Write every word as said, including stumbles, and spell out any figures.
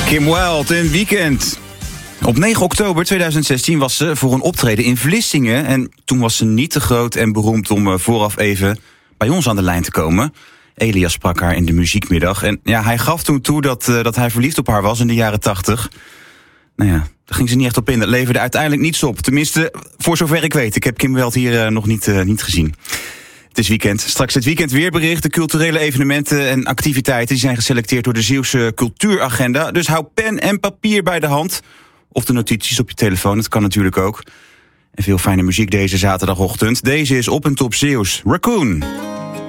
Kim Wilde in Weekend. Op negen oktober tweeduizend zestien was ze voor een optreden in Vlissingen. En toen was ze niet te groot en beroemd om vooraf even bij ons aan de lijn te komen. Elias sprak haar in de muziekmiddag. En ja, hij gaf toen toe dat, uh, dat hij verliefd op haar was in de jaren tachtig. Nou ja, daar ging ze niet echt op in. Dat leverde uiteindelijk niets op. Tenminste, voor zover ik weet. Ik heb Kim Wilde hier uh, nog niet, uh, niet gezien. Het is weekend. Straks het weekend weerbericht. De culturele evenementen en activiteiten die zijn geselecteerd door de Zeeuwse cultuuragenda. Dus hou pen en papier bij de hand. Of de notities op je telefoon, dat kan natuurlijk ook. En veel fijne muziek deze zaterdagochtend. Deze is Op en Top Zeeuws. Raccoon.